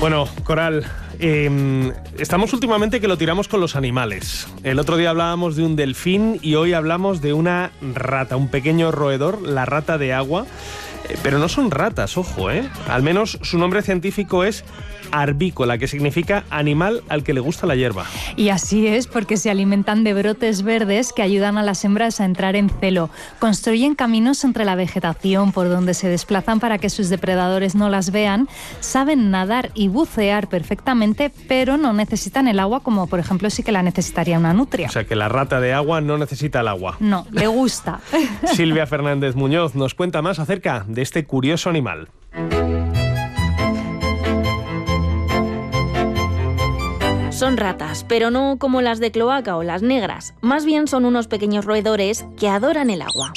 Bueno, Coral, estamos últimamente que lo tiramos con los animales. El otro día hablábamos de un delfín y hoy hablamos de una rata, un pequeño roedor, la rata de agua. Pero no son ratas, ojo, ¿eh? Al menos su nombre científico es arbícola, que significa animal al que le gusta la hierba. Y así es, porque se alimentan de brotes verdes que ayudan a las hembras a entrar en celo. Construyen caminos entre la vegetación por donde se desplazan para que sus depredadores no las vean. Saben nadar y bucear perfectamente, pero no necesitan el agua como, por ejemplo, sí que la necesitaría una nutria. O sea, que la rata de agua no necesita el agua. No, le gusta. Silvia Fernández Muñoz nos cuenta más acerca de este curioso animal. Son ratas, pero no como las de cloaca o las negras. Más bien son unos pequeños roedores que adoran el agua.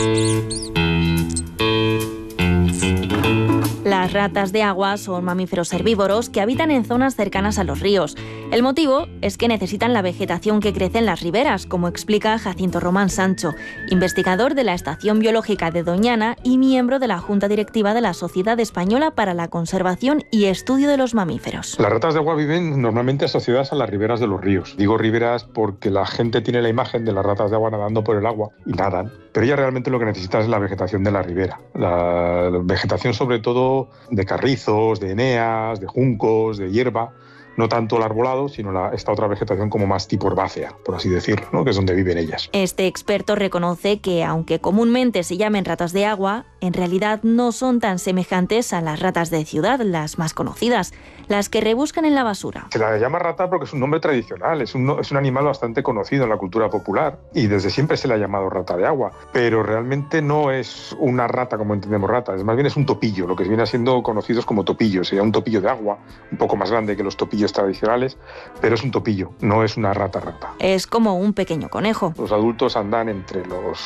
Las ratas de agua son mamíferos herbívoros que habitan en zonas cercanas a los ríos. El motivo es que necesitan la vegetación que crece en las riberas, como explica Jacinto Román Sancho, investigador de la Estación Biológica de Doñana y miembro de la Junta Directiva de la Sociedad Española para la Conservación y Estudio de los Mamíferos. Las ratas de agua viven normalmente asociadas a las riberas de los ríos. Digo riberas porque la gente tiene la imagen de las ratas de agua nadando por el agua y nadan, pero ellas realmente lo que necesitan es la vegetación de la ribera. La vegetación sobre todo de carrizos, de eneas, de juncos, de hierba, no tanto el arbolado, sino esta otra vegetación como más tipo herbácea, por así decirlo, ¿no? Que es donde viven ellas. Este experto reconoce que, aunque comúnmente se llamen ratas de agua, en realidad no son tan semejantes a las ratas de ciudad, las más conocidas, las que rebuscan en la basura. Se la llama rata porque es un nombre tradicional, es un animal bastante conocido en la cultura popular y desde siempre se le ha llamado rata de agua, pero realmente no es una rata como entendemos rata, más bien es un topillo, lo que viene siendo conocidos como topillos, sería un topillo de agua, un poco más grande que los topillos tradicionales, pero es un topillo, no es una rata. Es como un pequeño conejo. Los adultos andan entre los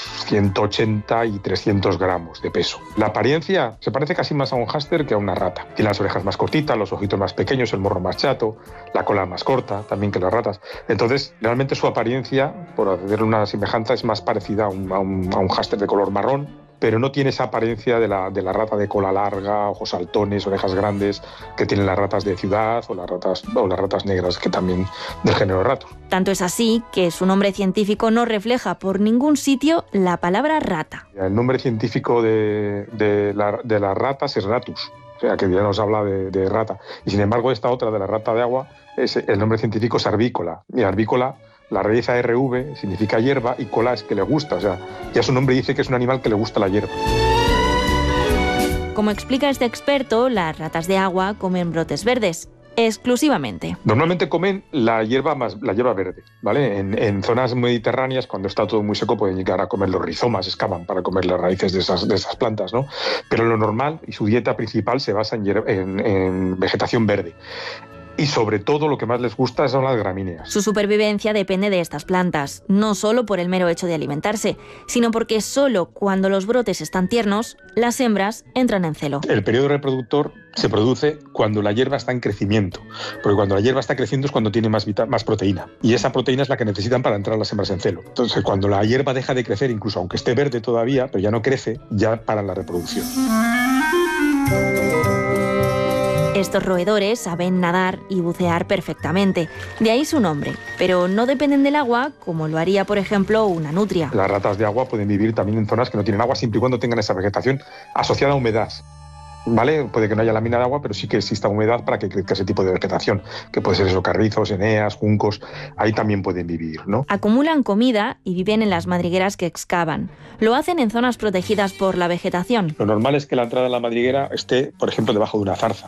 180 y 300 gramos de peso. La apariencia se parece casi más a un hámster que a una rata. Tiene las orejas más cortitas, los ojitos más pequeños, el morro más chato, la cola más corta, también que las ratas. Entonces, realmente su apariencia, por hacerle una semejanza, es más parecida a un hámster de color marrón, pero no tiene esa apariencia de la rata de cola larga, ojos saltones, orejas grandes, que tienen las ratas de ciudad o las ratas negras, que también del género ratos. Tanto es así que su nombre científico no refleja por ningún sitio la palabra rata. El nombre científico de las ratas es ratus, o sea, que ya nos habla de rata. Y sin embargo, esta otra de la rata de agua, el nombre científico es arbícola. Y arbícola, la raíz ARV significa hierba y cola es que le gusta, o sea, ya su nombre dice que es un animal que le gusta la hierba. Como explica este experto, las ratas de agua comen brotes verdes, exclusivamente. Normalmente comen la hierba verde, ¿vale? En zonas mediterráneas, cuando está todo muy seco, pueden llegar a comer los rizomas, excavan para comer las raíces de esas plantas, ¿no? Pero lo normal y su dieta principal se basa en vegetación verde. Y sobre todo lo que más les gusta son las gramíneas. Su supervivencia depende de estas plantas, no solo por el mero hecho de alimentarse, sino porque solo cuando los brotes están tiernos, las hembras entran en celo. El periodo reproductor se produce cuando la hierba está en crecimiento, porque cuando la hierba está creciendo es cuando tiene más proteína, y esa proteína es la que necesitan para entrar las hembras en celo. Entonces, cuando la hierba deja de crecer, incluso aunque esté verde todavía, pero ya no crece, ya para la reproducción. Estos roedores saben nadar y bucear perfectamente, de ahí su nombre, pero no dependen del agua como lo haría, por ejemplo, una nutria. Las ratas de agua pueden vivir también en zonas que no tienen agua siempre y cuando tengan esa vegetación asociada a humedad. ¿Vale? Puede que no haya lámina de agua, pero sí que exista humedad para que crezca ese tipo de vegetación, que puede ser eso, carrizos, eneas, juncos, ahí también pueden vivir, ¿no? Acumulan comida y viven en las madrigueras que excavan. Lo hacen en zonas protegidas por la vegetación. Lo normal es que la entrada de la madriguera esté, por ejemplo, debajo de una zarza.